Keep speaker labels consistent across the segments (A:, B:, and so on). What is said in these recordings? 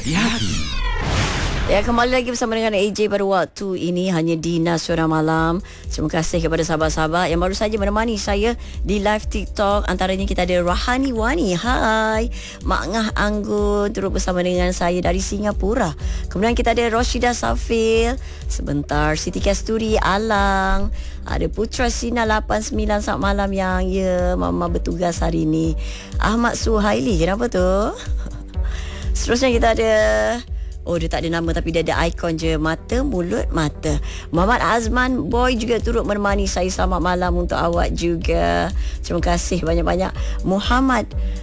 A: di hati.
B: Ya, kembali lagi bersama dengan AJ pada waktu ini hanya di Nasional Malam. Terima kasih kepada sahabat-sahabat yang baru saja menemani saya di live TikTok. Antaranya kita ada Rahani Wani. Hai. Mak Ngah Anggun turut bersama dengan saya dari Singapura. Kemudian kita ada Roshida Safil. Sebentar Siti Kasturi Alang. Ada Putra Sina 89 saat malam yang Mama bertugas hari ini. Ahmad Suhaili. Kenapa tu? Seterusnya kita ada dia tak ada nama tapi dia ada ikon je. Mata, mulut, mata. Muhammad Azman Boy juga turut menemani saya. Selamat malam untuk awak juga. Terima kasih banyak-banyak. Muhammad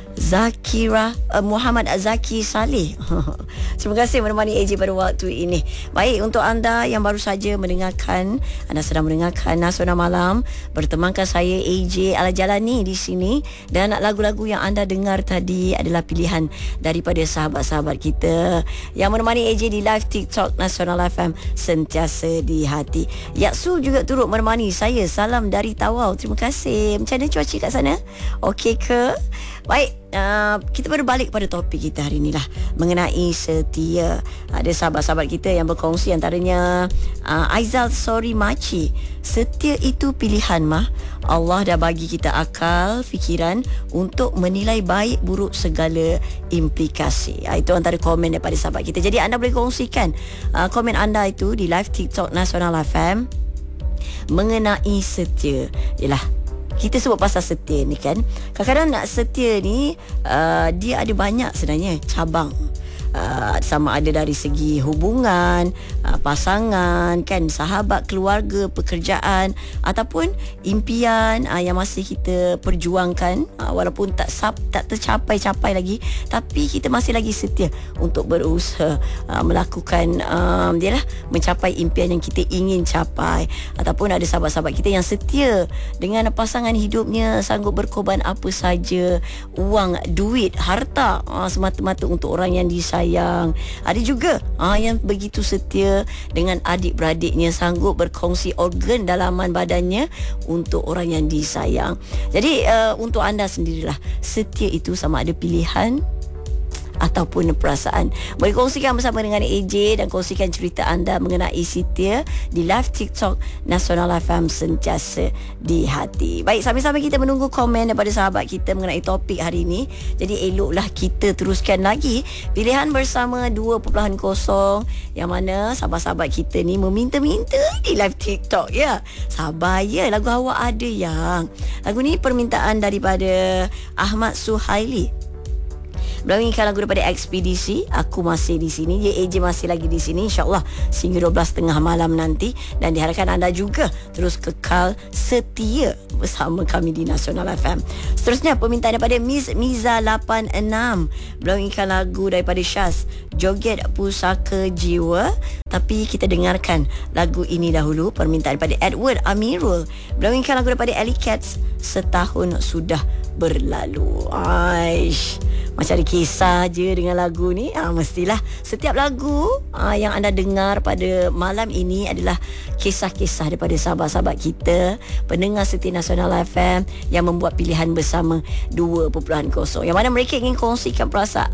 B: Zaki Saleh. Terima kasih menemani AJ pada waktu ini. Baik, untuk anda yang baru saja mendengarkan, anda sedang mendengarkan Nasional Malam, bertemankan saya AJ Al-Jalani di sini, dan lagu-lagu yang anda dengar tadi adalah pilihan daripada sahabat-sahabat kita yang menemani AJ di live TikTok Nasional FM sentiasa di hati. Yaksul juga turut menemani saya. Salam dari Tawau. Terima kasih. Macam mana cuaca kat sana? Okey ke? Baik, kita berbalik pada topik kita hari inilah mengenai setia. Ada sahabat-sahabat kita yang berkongsi, antaranya Aizal Sori Maci. Setia itu pilihan mah. Allah dah bagi kita akal, fikiran untuk menilai baik buruk segala implikasi. Itu antara komen daripada sahabat kita. Jadi anda boleh kongsikan komen anda itu di live TikTok Nasional FM mengenai setia. Yalah, kita sebut pasal setia ni kan. Kadang-kadang nak setia ni dia ada banyak sebenarnya cabang. Sama ada dari segi hubungan, pasangan kan, sahabat, keluarga, pekerjaan ataupun impian yang masih kita perjuangkan, walaupun tak tercapai lagi, tapi kita masih lagi setia untuk berusaha melakukan mencapai impian yang kita ingin capai. Ataupun ada sahabat-sahabat kita yang setia dengan pasangan hidupnya, sanggup berkorban apa saja, wang, duit, harta, semata-mata untuk orang yang disayang. Ada juga yang begitu setia dengan adik-beradiknya, sanggup berkongsi organ dalaman badannya untuk orang yang disayang. Jadi untuk anda sendirilah, setia itu sama ada pilihan ataupun perasaan. Boleh kongsikan bersama dengan AJ dan kongsikan cerita anda mengenai setia di live TikTok Nasional FM sentiasa di hati. Baik, sambil-sambil kita menunggu komen daripada sahabat kita mengenai topik hari ini. Jadi eloklah kita teruskan lagi pilihan bersama 2.0 yang mana sahabat-sahabat kita ni meminta-minta di live TikTok ya. Sabar ya, lagu awak ada yang. Lagu ni permintaan daripada Ahmad Suhaili. Melawingkan lagu daripada Ekspedisi. Aku masih di sini. AJ masih lagi di sini, InsyaAllah sehingga 12.30 malam nanti. Dan diharapkan anda juga terus kekal setia bersama kami di Nasional FM. Seterusnya permintaan daripada Miss Miza 86. Melawingkan lagu daripada Syaz, Joget Pusaka Jiwa. Tapi kita dengarkan lagu ini dahulu. Permintaan daripada Edward Amirul. Melawingkan lagu daripada Ellie Cats, Setahun Sudah Berlalu. Aish, macam ada kisah je dengan lagu ni. Mestilah setiap lagu yang anda dengar pada malam ini adalah kisah-kisah daripada sahabat-sahabat kita, pendengar setia Nasional FM yang membuat pilihan bersama 2.0, yang mana mereka ingin kongsikan perasaan